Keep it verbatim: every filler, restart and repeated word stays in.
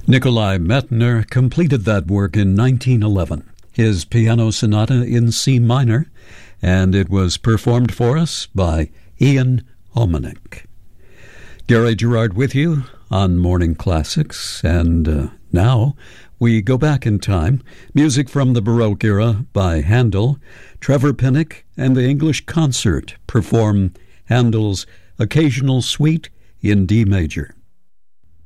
Nikolai Mettner completed that work in nineteen eleven, his piano sonata in C minor, and it was performed for us by Ian Hominick. Gary Gerard with you on Morning Classics, and uh, now we go back in time. Music from the Baroque era by Handel. Trevor Pinnock and the English Concert perform Handel's Occasional Suite in D major.